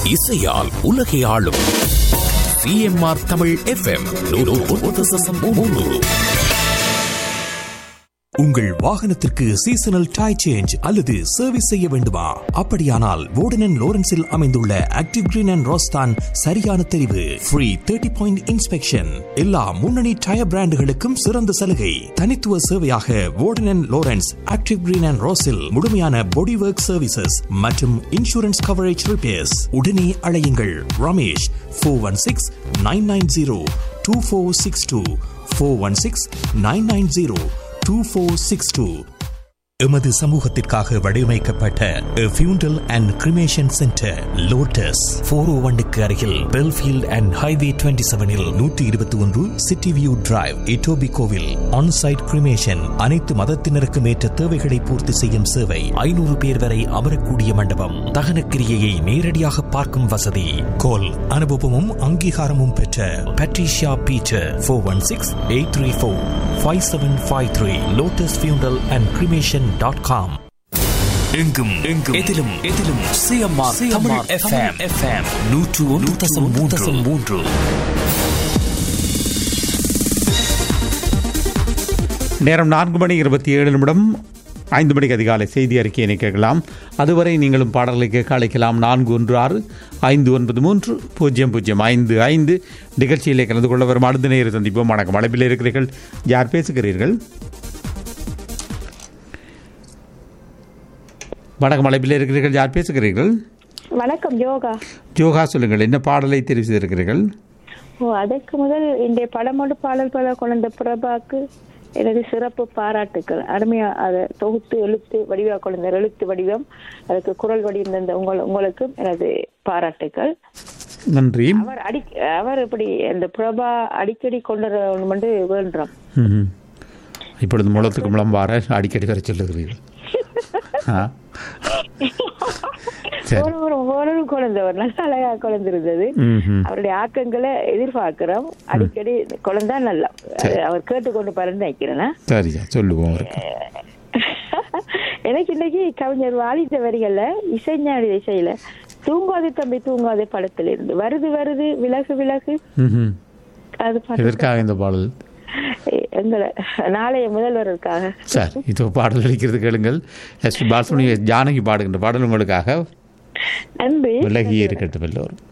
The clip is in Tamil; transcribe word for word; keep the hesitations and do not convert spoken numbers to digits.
இசையால் உலகை ஆளும் சிஎம்ஆர் தமிழ் எஃப்எம். உங்கள் வாகனத்திற்கு சீசனல் டயர் சேஞ்ச் அல்லது சர்வீஸ் செய்ய வேண்டுமா? அப்படியானால் வோடன் அண்ட் லோரன்ஸில் அமைந்துள்ள ஆக்டிவ் கிரீன் அண்ட் ரோஸ் தான் சரியான தெரிவு. ஃப்ரீ தேர்ட்டி பாயிண்ட் இன்ஸ்பெக்ஷன், எல்லா முன்னணி டயர் பிராண்டுகளுக்கும் சிறந்த சலுகை, தனித்துவ சேவையாக வோடன் and Lawrence active green and ரோஸில் முழுமையான பாடி ஒர்க் சர்வீசஸ் மற்றும் இன்சூரன்ஸ் கவரேஜ் ரிப்பேர்ஸ். உடனே அழையுங்கள் Ramesh four one six nine nine zero two four six two four one six nine nine zero two four six two. எமது சமூகத்திற்காக வடிவமைக்கப்பட்ட ஃபியூண்டல் and cremation centre lotus four ஓ ஒன்னுக்கு அருகில் பெல்ஃபீல்ட் அண்ட் ஹைவே டுவெண்ட்டி செவனில் நூற்றி இருபத்தி ஒன்று சிட்டி வியூ டிரைவ், இட்டோபி கோவில். ஆன்சைட் கிரிமேஷன், அனைத்து மதத்தினருக்கும் ஏற்ற தேவைகளை பூர்த்தி செய்யும் சேவை. ஐநூறு பேர் வரை அமரக்கூடிய மண்டபம். தகன கிரியையை நேரடியாக பார்க்கும் வசதி. கோல் அனுபவமும் அங்கீகாரமும் பெற்ற Patricia Peter four one six eight three four five seven five three. Lotus ஃபியூண்டல் அண்ட் கிரிமேஷன் டாட் காம். எங்கும் எங்கும் எதிலும் எதிலும் சிஎம்ஆர் தமிழ் எஃப்எம் எஃப்எம் நூற்று ஒன்று தசம் மூன்று. நேரம் நான்கு மணி இருபத்தி ஏழு நிமிடம். ஐந்து மணிக்கு அதிகாலை செய்தி அறிக்கையினை கேட்கலாம். அதுவரை நீங்களும் பாடல்களை கேட்க அழைக்கலாம். நான்கு ஒன்று ஆறு ஐந்து ஒன்பது மூன்று பூஜ்ஜியம் பூஜ்ஜியம் ஐந்து ஐந்து. நிகழ்ச்சியிலே கலந்து கொள்ள வரும் அடுத்த நேரம் சந்திப்போம். வணக்கம். அழைப்பில் இருக்கிறீர்கள், யார் பேசுகிறீர்கள்? வணக்கம். அழைப்பில் இருக்கிறீர்கள், யார் பேசுகிறீர்கள்? வணக்கம். யோகா. யோகா, சொல்லுங்கள், என்ன பாடலை தெரிவு செய்திருக்கிறீர்கள்? ஓ, அதற்கு முதல் இந்த படமோடு பாடல் பல குழந்தை பிரபாக்கு எனது சிறப்பு பாராட்டுக்கள். அருமையா அதை தொகுத்து எழுத்து வடிவா குழந்தை எழுத்து வடிவம், அதுக்கு குரல் வடிவம் தந்த உங்கள் உங்களுக்கும் எனது பாராட்டுக்கள். நன்றி. அவர் அடி அவர் இப்படி இந்த பிரபா அடிக்கடி கொண்டு வந்து வேண்டாம். இப்பொழுது முளத்துக்கு முளம் வார அடிக்கடி வர சொல்லுகிறீர்கள். ஒரு குழந்தை ஒரு நல்ல அழகா குழந்தை இருந்தது. அவருடைய ஆக்கங்களை எதிர்பார்க்கிறோம். அடிக்கடி குழந்தை நல்லா அவர் கேட்டுக்கொண்டு பாருன்னு நினைக்கிறேன். சரியா சொல்லுவோம். எனக்கு இன்னைக்கு கவிஞர் வாலித வரிகள்ல இசைஞானி இசையில தூங்காது தம்பி தூங்காது படத்துல இருந்து வருது வருது விலகு விலகு, அது எதற்காக இந்த பாடல்? எங்களை நாளைய முதல்வருக்காக. சார், இது பாடல் அளிக்கிறது கேளுங்கள். எஸ் பாலசுப்ரமணியம் ஜானகி பாடுகின்ற பாடல் உங்களுக்காக. நன்றி. விலகியே இருக்கட்டும் எல்லோரும்.